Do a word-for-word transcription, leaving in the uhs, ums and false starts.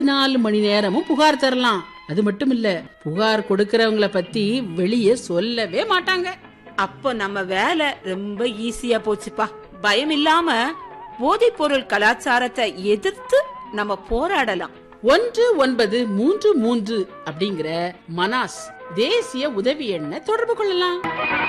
நாலு மணி நேரமும் புகார் தரலாம். அது மட்டும் இல்ல, புகார் கொடுக்கறவங்கள பத்தி வெளியே சொல்லவே மாட்டாங்க. அப்போ நம்ம வேலை ரொம்ப ஈஸியா போச்சுப்பா. பயம் இல்லாம போதைப் பொருள் கலாச்சாரத்தை எதிர்த்து நம்ம போராடலாம். ஒன்று ஒன்பது மூன்று மூன்று அப்படிங்கிற மனாஸ் தேசிய உதவி எண்ணை தொடர்பு கொள்ளலாம்.